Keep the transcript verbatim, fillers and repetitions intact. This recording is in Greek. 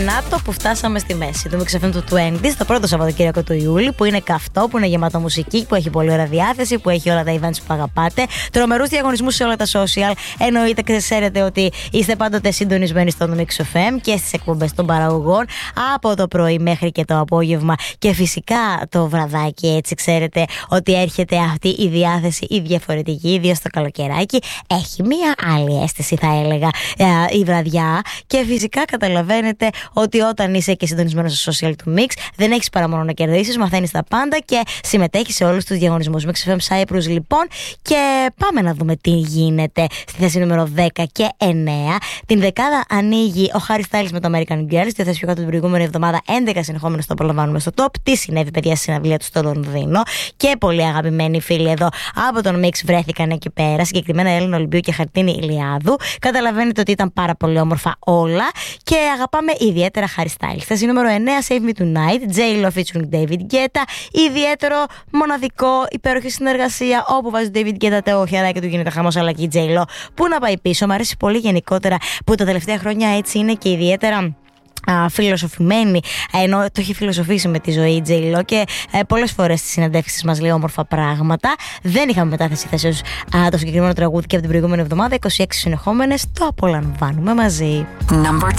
να το που φτάσαμε στη μέση του Mix εφ εμ του είκοσι, το πρώτο Σαββατοκύριακο του Ιούλη, που είναι καυτό, που είναι γεμάτο μουσική, που έχει πολύ ωραία διάθεση, που έχει όλα τα events που αγαπάτε, τρομερούς διαγωνισμούς σε όλα τα social. Εννοείται, ξέρετε ότι είστε πάντοτε συντονισμένοι στο Mix εφ εμ και στις εκπομπές των παραγωγών από το πρωί μέχρι και το απόγευμα. Και φυσικά το βραδάκι, έτσι ξέρετε ότι έρχεται αυτή η διάθεση, η διαφορετική, ιδίως στο καλοκαιράκι. Έχει μία άλλη αίσθηση, θα έλεγα, η βραδιά. Και φυσικά καταλαβαίνετε ότι όταν είσαι και συντονισμένος στο social του Mix, δεν έχεις παρά μόνο να κερδίσεις, μαθαίνεις τα πάντα και συμμετέχεις σε όλους τους διαγωνισμούς. Mix εφ εμ Cyprus, λοιπόν. Και πάμε να δούμε τι γίνεται στη θέση νούμερο δέκα και εννέα. Την δεκάδα ανοίγει ο Harry Styles με το American Girl. Στη θέση πιο κάτω την προηγούμενη εβδομάδα, έντεκα συνεχόμενες το απολαμβάνουμε στο top. Τι συνέβη, παιδιά, στη συναυλία του στο Λονδίνο. Και πολύ αγαπημένοι φίλοι εδώ από τον Mix βρέθηκαν εκεί πέρα. Συγκεκριμένα Έλληνα Ολυμπίου και Χαρτίνη Ηλιάδου. Καταλαβαίνετε ότι ήταν πάρα πολύ όμορφα όλα. Και αγαπάμε ιδιαίτερα Harry Styles. Θέση νούμερο εννέα, Save Me Tonight, J-Lo featuring David Guetta. Ιδιαίτερο, μοναδικό, υπέροχη συνεργασία. Όπου βάζει David Guetta, το χεράκι του γίνεται χαμός, αλλά και η J-Lo. Πού να πάει πίσω, μου αρέσει πολύ γενικότερα που τα τελευταία χρόνια έτσι είναι και ιδιαίτερα Α, φιλοσοφημένη, ενώ το έχει φιλοσοφήσει με τη ζωή η J-Lo και ε, πολλές φορές στις συνεντεύξεις μας λέει όμορφα πράγματα. Δεν είχαμε μετάθεση θέσεως το συγκεκριμένο τραγούδι και από την προηγούμενη εβδομάδα, είκοσι έξι συνεχόμενες, το απολαμβάνουμε μαζί. Number